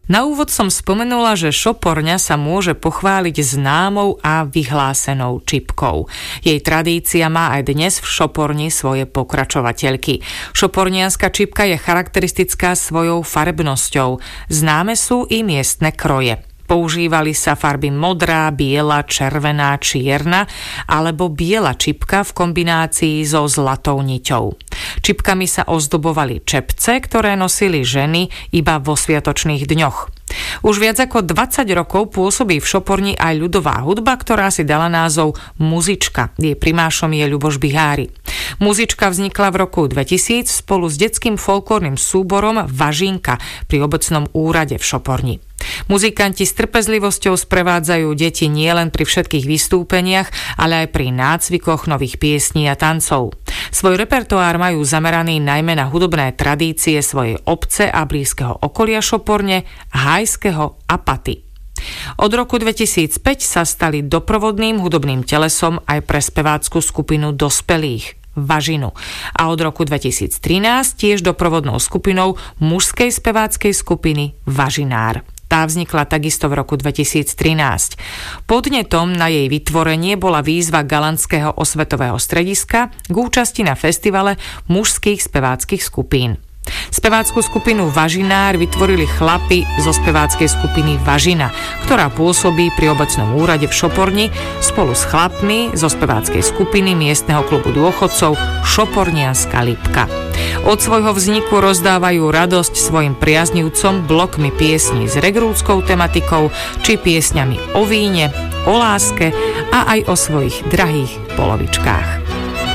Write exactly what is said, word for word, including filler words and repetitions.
Na úvod som spomenula, že šoporňa sa môže pochváliť známou a vyhlásenou čipkou. Jej tradícia má aj dnes v Šoporni svoje pokračovateľky. Šopornianska čipka je charakteristická svojou farebnosťou. Známe sú i miestne kroje. Používali sa farby modrá, biela, červená, čierna alebo biela čipka v kombinácii so zlatou niťou. Čipkami sa ozdobovali čepce, ktoré nosili ženy iba vo sviatočných dňoch. Už viac ako dvadsať rokov pôsobí v Šoporni aj ľudová hudba, ktorá si dala názov Muzička. Jej primášom je Ľuboš Bihári. Muzička vznikla v roku dvetisíc spolu s detským folklórnym súborom Važinka pri obecnom úrade v Šoporni. Muzikanti s trpezlivosťou sprevádzajú deti nielen pri všetkých vystúpeniach, ale aj pri nácvikoch nových piesní a tancov. Svoj repertoár majú zameraný najmä na hudobné tradície svojej obce a blízkeho okolia Šoporne, Hajského a Paty. Od roku dvetisícpäť sa stali doprovodným hudobným telesom aj pre spevácku skupinu dospelých Važinu a od roku dvetisíctrinásť tiež doprovodnou skupinou mužskej speváckej skupiny Važinár. Tá vznikla takisto v roku dvetisíctrinásť. Podnetom na jej vytvorenie bola výzva Galantského osvetového strediska k účasti na festivale mužských speváckych skupín. Spevácku skupinu Važinár vytvorili chlapi zo speváckej skupiny Važina, ktorá pôsobí pri obecnom úrade v Šoporni spolu s chlapmi zo speváckej skupiny miestneho klubu dôchodcov Šopornianska Lipka. Od svojho vzniku rozdávajú radosť svojim priaznivcom blokmi piesní s regrúckou tematikou či piesňami o víne, o láske a aj o svojich drahých polovičkách.